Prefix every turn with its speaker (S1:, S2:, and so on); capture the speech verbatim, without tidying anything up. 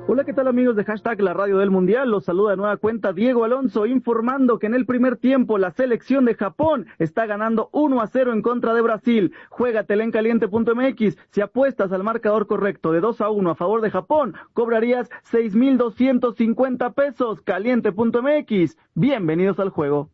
S1: Hola, ¿qué tal amigos de Hashtag La Radio del Mundial? Los saluda de nueva cuenta Diego Alonso, informando que en el primer tiempo la selección de Japón está ganando uno a cero en contra de Brasil. Juégatela en caliente punto m x. Si apuestas al marcador correcto de dos a uno a favor de Japón, cobrarías seis mil doscientos cincuenta pesos. caliente punto m x. Bienvenidos al juego.